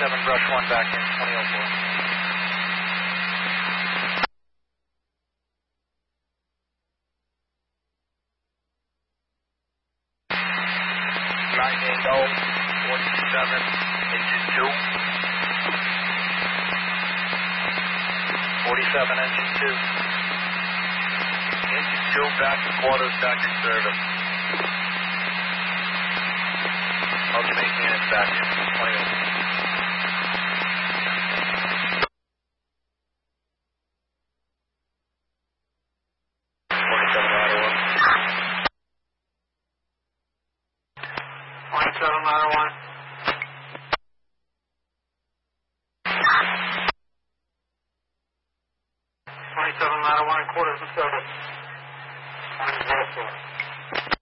27 brush 1 back in 2004. Lightning Go, 47, engine 2. 47, engine 2. Engine 2, back to quarters, back in service. Alternate units back in 2004. Ladder 1, quarters of service.